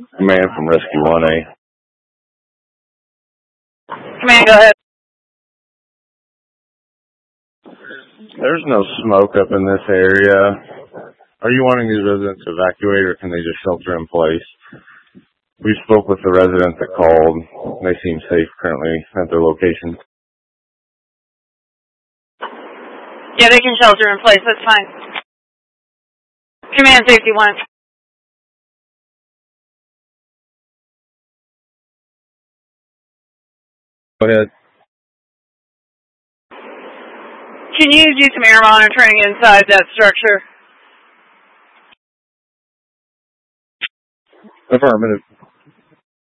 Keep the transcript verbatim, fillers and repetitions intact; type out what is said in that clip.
Command from Rescue one A. Command, go ahead. There's no smoke up in this area. Are you wanting these residents to evacuate, or can they just shelter in place? We spoke with the residents that called. They seem safe currently at their location. Yeah, they can shelter in place. That's fine. Command safety one. Go ahead. Can you do some air monitoring inside that structure? Affirmative.